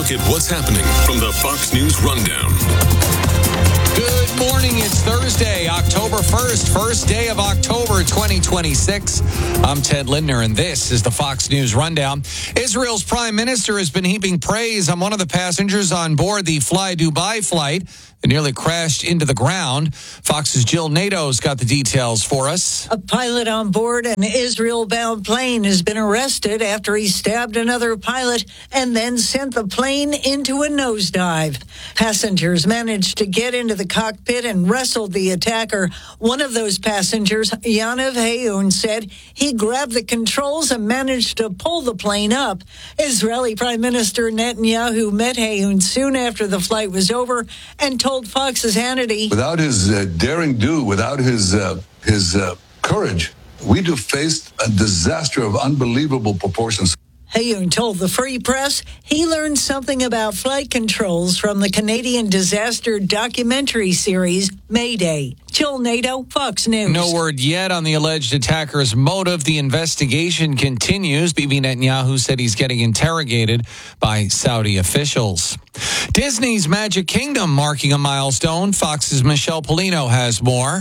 look at what's happening from the Fox News Rundown. Good morning. It's Thursday, October 1st, first day of October 2026. I'm Ted Lindner, and this is the Fox News Rundown. Israel's prime minister has been heaping praise on one of the passengers on board the Fly Dubai flight. It nearly crashed into the ground. Fox's Jill Nato's got the details for us. A pilot on board an Israel-bound plane has been arrested after he stabbed another pilot and then sent the plane into a nosedive. Passengers managed to get into the cockpit and wrestled the attacker. One of those passengers, Yaniv Hayun, said he grabbed the controls and managed to pull the plane up. Israeli Prime Minister Netanyahu met Hayun soon after the flight was over and told Fox's Hannity, without his daring do, without his courage, we'd have faced a disaster of unbelievable proportions. Hayun told the Free Press he learned something about flight controls from the Canadian disaster documentary series Mayday. Jill Nato, Fox News. No word yet on the alleged attacker's motive. The investigation continues. Bibi Netanyahu said he's getting interrogated by Saudi officials. Disney's Magic Kingdom marking a milestone. Fox's Michelle Polino has more.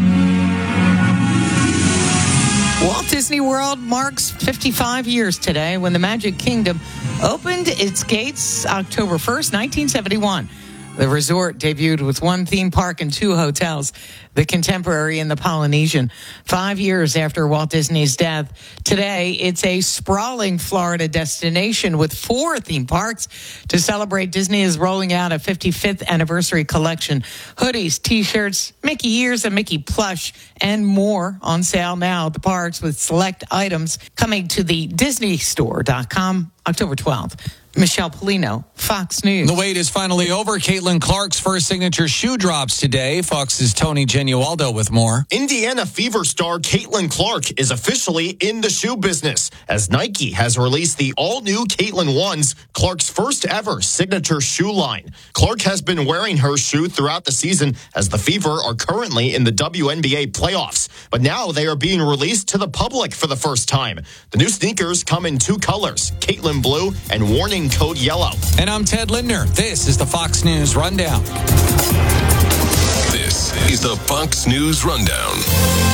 Walt Disney World marks 55 years today when the Magic Kingdom opened its gates October 1st, 1971. The resort debuted with one theme park and two hotels, the Contemporary and the Polynesian. 5 years after Walt Disney's death, today it's a sprawling Florida destination with 4 theme parks. To celebrate, Disney is rolling out a 55th anniversary collection. Hoodies, T-shirts, Mickey ears, and Mickey plush, and more on sale now at the parks with select items coming to the DisneyStore.com October 12th. Michelle Polino, Fox News. The wait is finally over. Caitlin Clark's first signature shoe drops today. Fox's Tony Genualdo with more. Indiana Fever star Caitlin Clark is officially in the shoe business as Nike has released the all-new Caitlin 1s, Clark's first ever signature shoe line. Clark has been wearing her shoe throughout the season as the Fever are currently in the WNBA playoffs, but now they are being released to the public for the first time. The new sneakers come in 2 colors, Caitlin Blue and Warning Code Yellow. And I'm Ted Lindner. This is the Fox News Rundown. This is the Fox News Rundown.